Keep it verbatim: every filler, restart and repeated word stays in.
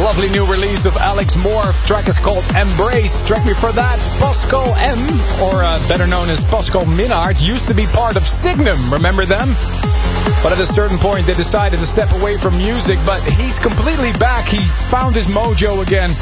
Lovely new release of Alex Morph. Track is called Embrace. Track before that, Pascal M, or uh, better known as Pascal Minnaert, used to be part of Signum. Remember them? But at a certain point, they decided to step away from music. But he's completely back. He found his mojo again.